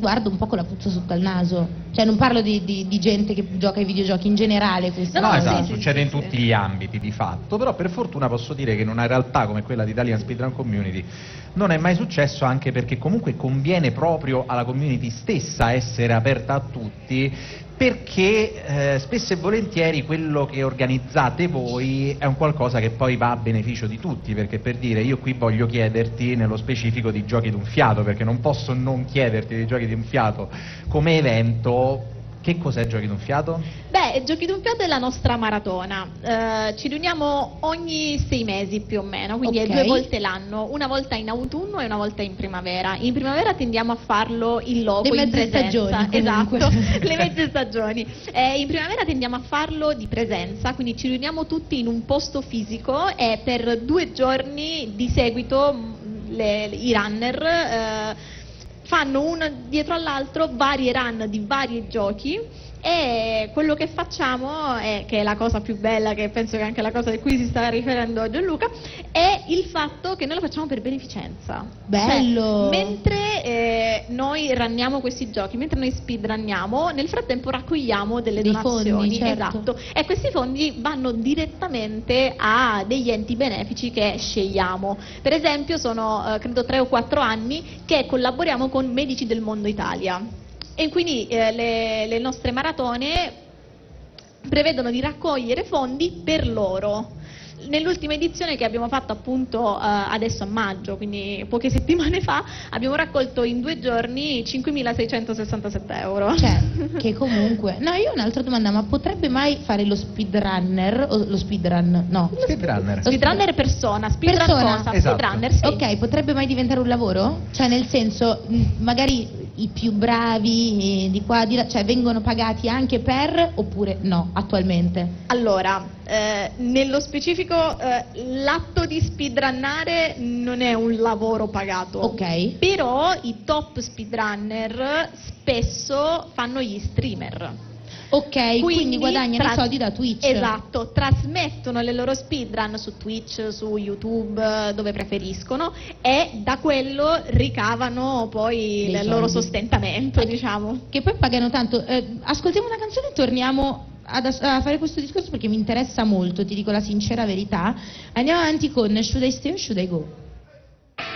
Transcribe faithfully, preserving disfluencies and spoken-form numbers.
guardo un po' con la puzza sotto al naso, cioè non parlo di, di, di gente che gioca ai videogiochi in generale. Questo no, no, esatto, sì, succede sì, in sì, tutti sì. gli ambiti di fatto, però per fortuna posso dire che in una realtà come quella di Italian Speedrun Community non è mai successo, anche perché comunque conviene proprio alla community stessa essere aperta a tutti, perché eh, spesso e volentieri quello che organizzate voi è un qualcosa che poi va a beneficio di tutti, perché per dire, io qui voglio chiederti nello specifico di Giochi d'un Fiato, perché non posso non chiederti di Giochi d'un Fiato come evento. Che cos'è Giochi d'un Fiato? Beh, Giochi d'un Fiato è la nostra maratona, eh, ci riuniamo ogni sei mesi più o meno, quindi Ok. è due volte l'anno, una volta in autunno e una volta in primavera. In primavera tendiamo a farlo in loco, Le in mezze presenza, stagioni, comunque. esatto, le mezze stagioni. Eh, in primavera tendiamo a farlo di presenza, quindi ci riuniamo tutti in un posto fisico e per due giorni di seguito mh, le- i runner eh, fanno uno dietro all'altro varie run di vari giochi, e quello che facciamo è, che è la cosa più bella, che penso che anche la cosa di cui si sta riferendo Gianluca, è il fatto che noi lo facciamo per beneficenza. Bello! Cioè, mentre eh, noi runniamo questi giochi, mentre noi speedrunniamo, nel frattempo raccogliamo delle Dei donazioni, fondi, certo. esatto, e questi fondi vanno direttamente a degli enti benefici che scegliamo. Per esempio sono eh, credo tre o quattro anni che collaboriamo con Medici del Mondo Italia, e quindi eh, le, le nostre maratone prevedono di raccogliere fondi per loro. Nell'ultima edizione che abbiamo fatto appunto eh, adesso a maggio, quindi poche settimane fa, abbiamo raccolto in due giorni cinquemilaseicentosessantasette euro. Cioè, che comunque... No, io ho un'altra domanda, ma potrebbe mai fare lo speedrunner, o lo speedrun, no? Speedrunner. Speedrunner persona, speedrun Persona. cosa? Esatto. Speedrunner, sì. Ok, potrebbe mai diventare un lavoro? Cioè, nel senso, mh, magari i più bravi eh, di qua, di là, cioè vengono pagati anche per, oppure no, attualmente? Allora, eh, nello specifico eh, l'atto di speedrunnare non è un lavoro pagato. Ok. Però i top speedrunner spesso fanno gli streamer. Ok, quindi, guadagnano tras- i soldi da Twitch. Esatto, trasmettono le loro speedrun su Twitch, su YouTube, dove preferiscono, e da quello ricavano poi Dei il loro soldi. sostentamento, diciamo. Che poi pagano tanto. Eh, ascoltiamo una canzone e torniamo ad as- a fare questo discorso perché mi interessa molto, ti dico la sincera verità. Andiamo avanti con Should I Stay or Should I Go?